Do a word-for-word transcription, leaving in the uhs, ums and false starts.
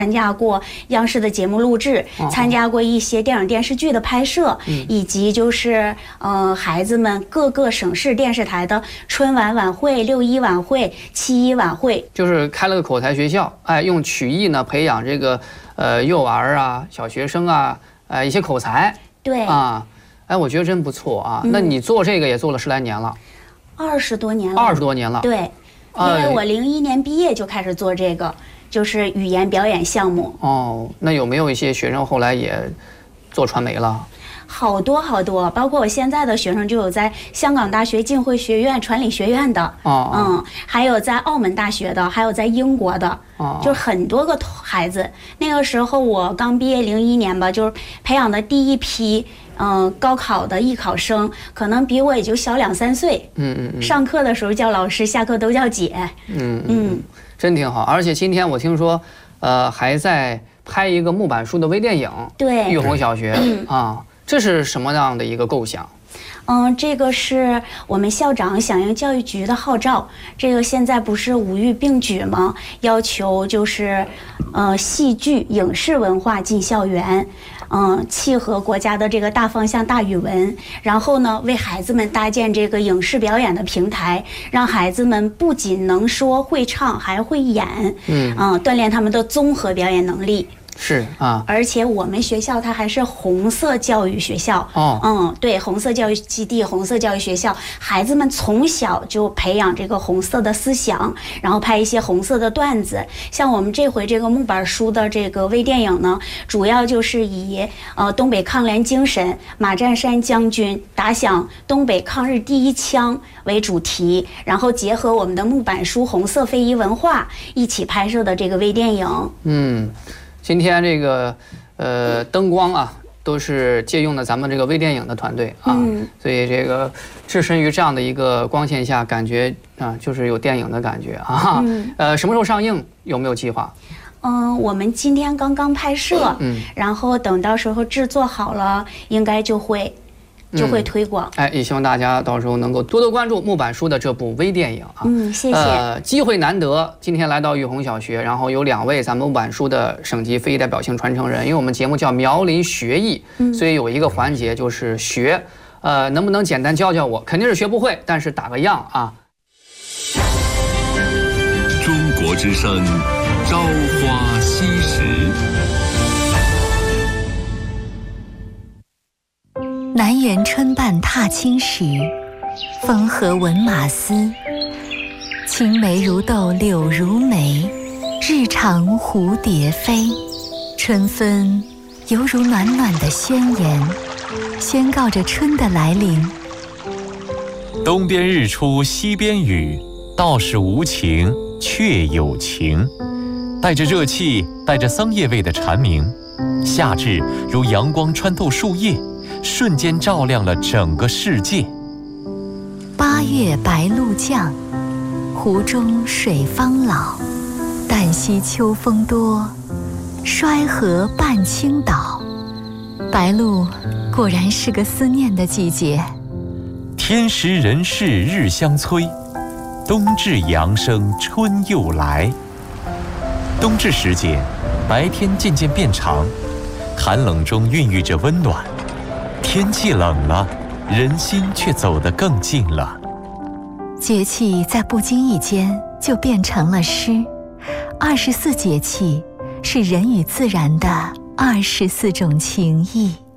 参加过央视的节目录制， 哦、 参加过一些电影电视剧的拍摄， 嗯、 以及就是呃孩子们各个省市电视台的春晚晚会、六一晚会、七一晚会， 就是开了个口才学校，哎，用曲艺呢培养这个呃幼儿啊、小学生啊，呃一些口才。 对啊，哎，我觉得真不错啊。嗯、那你做这个也做了十来年了， 二十多年了， 二十多年了。 对，因为我零一年毕业就开始做这个。就是语言表演项目哦，那有没有一些学生后来也做传媒了？ 好多好多，包括我现在的学生就有在香港大学浸会学院传理学院的， 哦， 嗯，还有在澳门大学的，还有在英国的， 哦， 就很多个孩子。那个时候我刚毕业零一年吧，就是培养的第一批。嗯、呃，高考的艺考生可能比我也就小两三岁。 嗯嗯嗯。 上课的时候叫老师，下课都叫姐。 嗯嗯，真挺好。而且今天我听说，呃，还在拍一个木板书的微电影。 对。 玉红小学、嗯、啊，这是什么样的一个构想？ 嗯，这个是我们校长响应教育局的号召。这个现在不是五育并举吗？要求就是，呃，戏剧、影视文化进校园。嗯，契合国家的这个大方向、大语文，然后呢，为孩子们搭建这个影视表演的平台，让孩子们不仅能说会唱，还会演， 嗯， 嗯，锻炼他们的综合表演能力。 是啊， 而且我们学校它还是红色教育学校哦， 嗯，对，红色教育基地、红色教育学校，孩子们从小就培养这个红色的思想，然后拍一些红色的段子。像我们这回这个木板书的这个微电影呢，主要就是以呃东北抗联精神，马占山将军打响东北抗日第一枪为主题，然后结合我们的木板书红色非遗文化一起拍摄的这个微电影。 嗯。今天这个呃灯光啊，都是借用的咱们这个微电影的团队啊， 嗯、 所以这个置身于这样的一个光线下，感觉啊就是有电影的感觉啊。 嗯、 呃，什么时候上映？有没有计划？ 嗯，我们今天刚刚拍摄， 嗯， 然后等到时候制作好了，应该就会。就会推广、 嗯，哎，也希望大家到时候能够多多关注木板书的这部微电影啊。 嗯，谢谢。 呃，机会难得，今天来到玉红小学，然后有两位咱们木板书的省级非遗代表性传承人，因为我们节目叫苗林学艺， 嗯、 所以有一个环节就是学，呃，能不能简单教教我？肯定是学不会，但是打个样啊。 中国之声，朝花夕拾。 南园春半踏青时，风和闻马嘶。青梅如豆柳如眉，日长蝴蝶飞。春分犹如暖暖的宣言，宣告着春的来临。 东边日出西边雨，道是无晴却有晴。带着热气，带着桑叶味的蝉鸣，夏至如阳光穿透树叶，瞬间照亮了整个世界。 八月白露降，湖中水方老。旦夕秋风多，衰荷半倾倒。白露果然是个思念的季节。 天时人事日相催，冬至阳生春又来。冬至时节，白天渐渐变长，寒冷中孕育着温暖。天气冷了，人心却走得更近了。 节气在不经意间就变成了诗。二十四节气是人与自然的二十四种情谊。